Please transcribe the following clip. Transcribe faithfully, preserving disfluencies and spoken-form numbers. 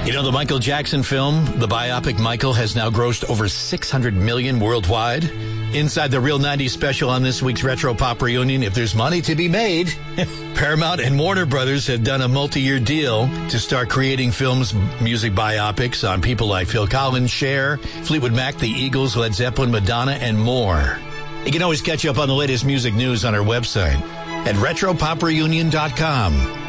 You know, the Michael Jackson film, the biopic Michael, has now grossed over six hundred million dollars worldwide. Inside the Real nineties special on this week's Retro Pop Reunion, if there's money to be made, Paramount and Warner Brothers have done a multi-year deal to start creating films, music biopics on people like Phil Collins, Cher, Fleetwood Mac, The Eagles, Led Zeppelin, Madonna, and more. You can always catch up on the latest music news on our website at retro pop reunion dot com.